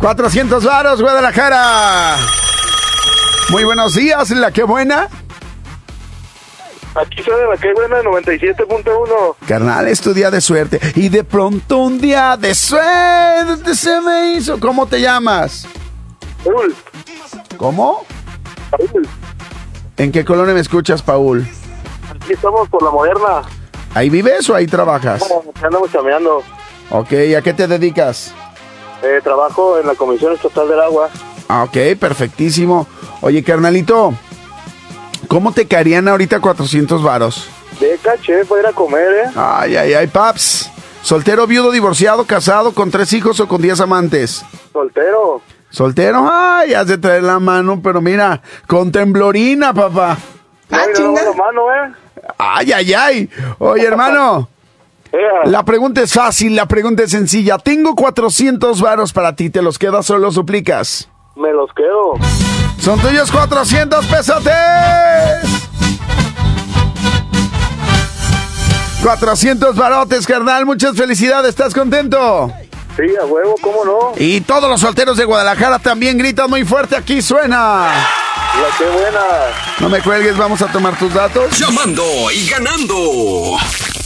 400 varos, Guadalajara. Muy buenos días, la que buena. Aquí soy de la que buena, 97.1. Carnal, es tu día de suerte. Y de pronto un día de suerte se me hizo. ¿Cómo te llamas? Paul. ¿Cómo? Paul. ¿En qué colonia me escuchas, Paul? Aquí estamos por La Moderna. ¿Ahí vives o ahí trabajas? No, andamos caminando. Ok, ¿a qué te dedicas? Trabajo en la Comisión Estatal del Agua. Ah, ok, perfectísimo. Oye, carnalito, ¿cómo te caerían ahorita 400 varos? De caché para ir a comer, Ay, paps. ¿Soltero, viudo, divorciado, casado, con 3 hijos o con 10 amantes? Soltero. ¿Soltero? Ay, has de traer la mano, pero mira, con temblorina, papá. No, chinga. no, mano, Ay. Oye, hermano, la pregunta es fácil, la pregunta es sencilla. Tengo 400 varos para ti, ¿te los quedas o los duplicas? Me los quedo. Son tuyos 400 pesotes. 400 barotes, carnal. Muchas felicidades. ¿Estás contento? Sí, a huevo, ¿cómo no? Y todos los solteros de Guadalajara también gritan muy fuerte. Aquí suena. La que buena. No me cuelgues, vamos a tomar tus datos. Llamando y ganando.